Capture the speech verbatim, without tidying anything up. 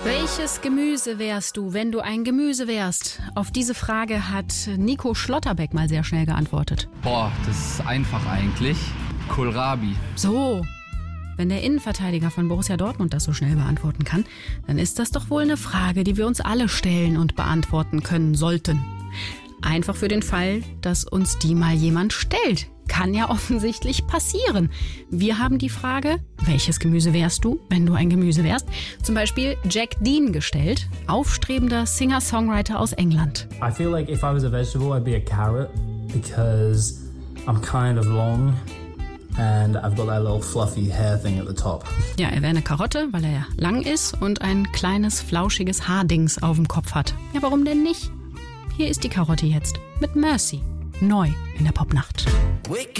Welches Gemüse wärst du, wenn du ein Gemüse wärst? Auf diese Frage hat Nico Schlotterbeck mal sehr schnell geantwortet. Boah, das ist einfach eigentlich. Kohlrabi. So, wenn der Innenverteidiger von Borussia Dortmund das so schnell beantworten kann, dann ist das doch wohl eine Frage, die wir uns alle stellen und beantworten können sollten. Einfach für den Fall, dass uns die mal jemand stellt. Kann ja offensichtlich passieren. Wir haben die Frage, welches Gemüse wärst du, wenn du ein Gemüse wärst? Zum Beispiel Jack Dean gestellt, aufstrebender Singer-Songwriter aus England. I feel like if I was a vegetable, I'd be a carrot because I'm kind of long and I've got that little fluffy hair thing at the top. Ja, er wäre eine Karotte, weil er lang ist und ein kleines, flauschiges Haardings auf dem Kopf hat. Ja, warum denn nicht? Hier ist die Karotte jetzt mit Mercy. Neu in der Popnacht.